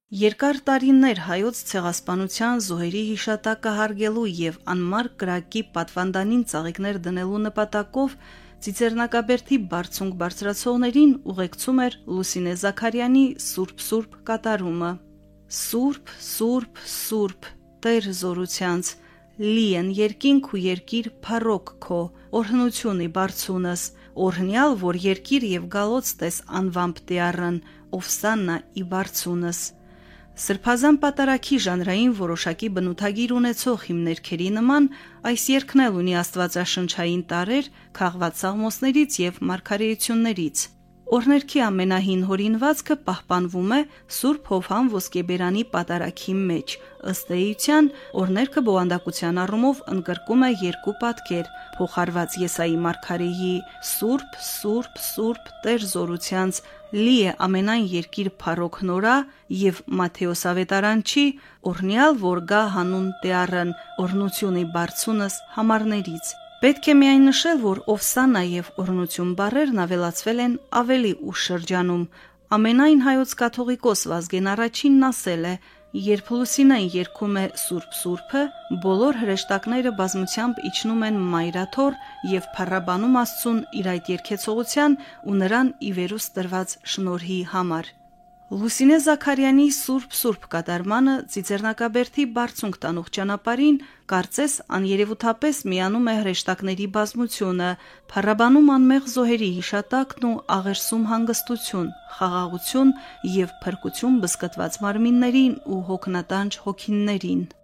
Երկար տարիներ հայոց ցեղասպանության զոհերի հիշատակը հարգելու եւ անմար կրակի պատվանդանին ծաղիկներ դնելու նպատակով Ծիծեռնակաբերդի բարձունք բարձրացողներին ուղեկցում էր Լուսինե Զաքարյանի Սուրբ կատարումը։ Սուրբ, Սուրբ, Սուրբ, Տեր զորությանց, լի են երկինք ու երկիր փառոք քո, օրհնությունի բարձունս, օրհնյալ, որ երկիր եւ գալոց տես անվամբ տիառն, ովսաննա ի բարձունս։ Սրբազան պատարագի ժանրային որոշակի բնութագիր ունեցող հիմներքերի նման այս երգն էլ ունի աստվածաշնչային տարրեր քաղված սաղմոսներից եւ մարգարեություններից։ Օրհներքի ամենահին հորինվածքը պահպանվում է Սուրբ Հովհան ոսկեբերանի պատարագի մեջ։ Ըստ էության, օրհներքը բովանդակության առումով ընդգրկում է երկու պատկեր՝ փոխարված Եսայի մարգարեի Սուրբ, Սուրբ, Սուրբ, Տեր զորությանց, լի է ամենայն երկիր փառոք նորա եւ Մատթեոս ավետարանչի օրհնյալ, որ գա հանուն տիառն, օրհնությունի բարձունս համարներից։ Պետք է միայն նշել, որ ովսաննա եւ օրհնություն բառերն ավելացվել են ավելի ուշ շրջանում։ Ամենայն հայոց կաթողիկոս Վազգեն առաջինն ասել է. երբ Լուսինեն երգում է Սուրբ Սուրբը, բոլոր հրեշտակները բազմությամբ իջնում են Մայրաթոր եւ փառաբանում Աստծուն իր այդ երգեցողության ու նրան ի վերուս տրված շնորհի համար։ Լուսինե Զաքարյանի Սուրբ կատարմանը Ծիծեռնակաբերդի բարձունք տանող ճանապարհին կարծես աներևութապես միանում է հրեշտակների բազմությունը, փառաբանում անմեղ զոհերի հիշատակն ու աղերսում հանգստություն, խաղաղություն եւ փրկություն բզկտված մարմիններին ու հոգնատանջ հոգիներին։